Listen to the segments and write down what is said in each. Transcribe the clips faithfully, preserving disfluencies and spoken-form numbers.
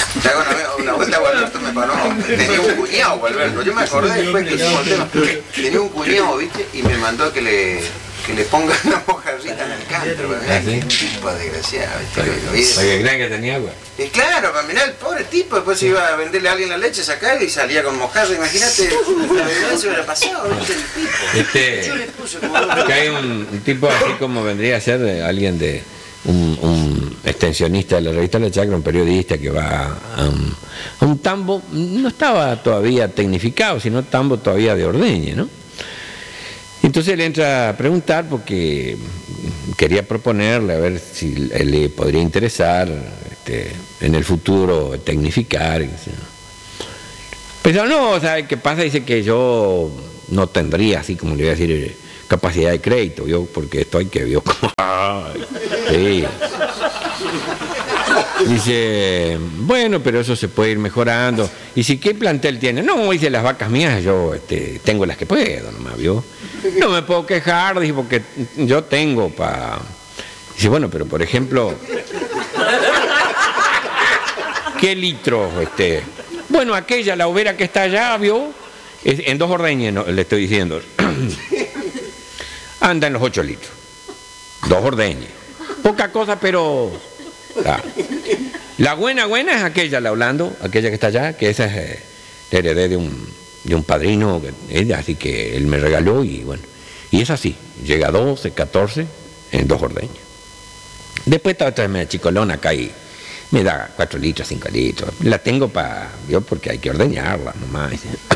Te hago una, una vuelta, Gualberto me paró. Tenía un cuñado, Gualberto. Yo me acordé después que hicimos el tema. Tenía un cuñado, ¿viste? Y me mandó que le, que le ponga una mojarrita en el canto. ¿Ah, sí? Qué tipo desgraciado, ¿viste? Para que crean que tenía agua. Y claro, para mirar el pobre tipo, después se iba a venderle a alguien la leche, sacar y salía con mojarra. Imagínate, la verdad se hubiera pasado, ¿viste? El tipo. Este, Yo le puse como dos. que hay un, un tipo así como vendría a ser de alguien de un, un extensionista de la revista La Chacra, un periodista que va a un, a un tambo, no estaba todavía tecnificado, sino tambo todavía de ordeñe, ¿no? Entonces él entra a preguntar porque quería proponerle a ver si le podría interesar este, en el futuro tecnificar. Pero no, ¿sabe qué pasa? Dice que yo no tendría, así como le voy a decir, capacidad de crédito, yo, porque esto hay que ver como... Sí. Dice, bueno, pero eso se puede ir mejorando. Y si, ¿qué plantel tiene? No, dice, las vacas mías yo este, tengo las que puedo, nomás, ¿vio? No me puedo quejar, dice, porque yo tengo para... Dice, bueno, pero por ejemplo, ¿qué litros? Este? Bueno, aquella, la overa que está allá, ¿vio? Es, en dos ordeñes, no, le estoy diciendo. Anda en los ocho litros. Dos ordeñes. Poca cosa, pero... Ah. La buena, buena es aquella, la Orlando, aquella que está allá, que esa es, eh, la heredé de un, de un padrino, ella, así que él me regaló y bueno. Y es así, llega a doce, catorce en dos ordeños. Después está otra media chicolona acá y me da cuatro litros, cinco litros. La tengo para, yo porque hay que ordeñarla nomás.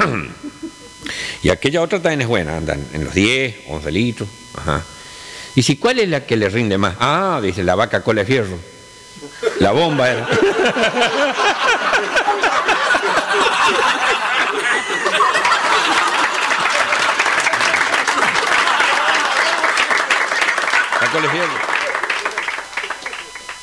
Y aquella otra también es buena, andan en los diez, once litros. Ajá. Y si, ¿cuál es la que le rinde más? Ah, dice, la vaca cola de fierro. La bomba era. La cola de fierro.